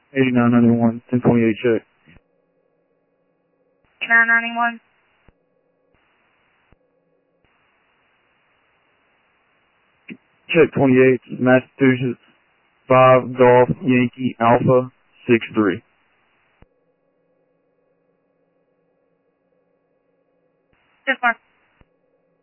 8991, 1028 check. 991. Check 28, Massachusetts, 5 Golf Yankee Alpha 63. This one.